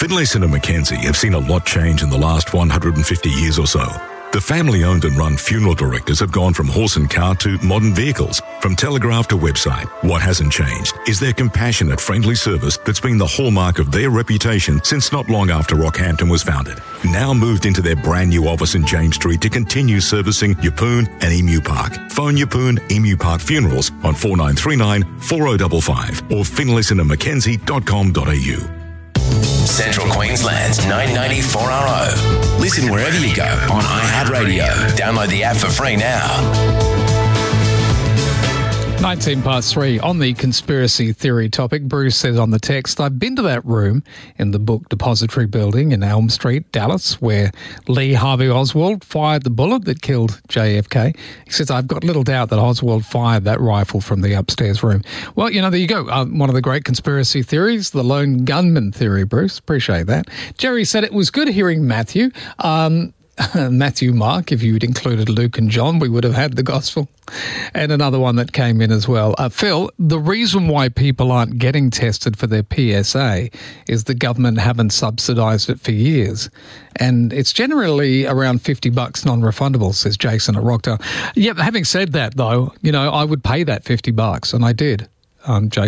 Finlayson and Mackenzie have seen a lot change in the last 150 years or so. The family-owned and run funeral directors have gone from horse and cart to modern vehicles, from telegraph to website. What hasn't changed is their compassionate, friendly service that's been the hallmark of their reputation since not long after Rockhampton was founded. Now moved into their brand new office in James Street to continue servicing Yeppoon and Emu Park. Phone Yeppoon Emu Park Funerals on 4939 4055 or finlaysonandmackenzie.com.au. Central Queensland's 994RO. Listen wherever you go on iHeartRadio. Download the app for free now. 3:19 on the conspiracy theory topic. Bruce says on the text, I've been to that room in the Book Depository building in Elm Street, Dallas, where Lee Harvey Oswald fired the bullet that killed JFK. He says, I've got little doubt that Oswald fired that rifle from the upstairs room. Well, there you go. One of the great conspiracy theories, the lone gunman theory, Bruce. Appreciate that. Jerry said it was good hearing Matthew. Matthew, Mark, if you'd included Luke and John, we would have had the gospel. And another one that came in as well. Phil, the reason why people aren't getting tested for their PSA is the government haven't subsidised it for years. And it's generally around $50 non-refundable, says Jason at Rockdale. Yeah, having said that, though, I would pay that $50, and I did, Jason.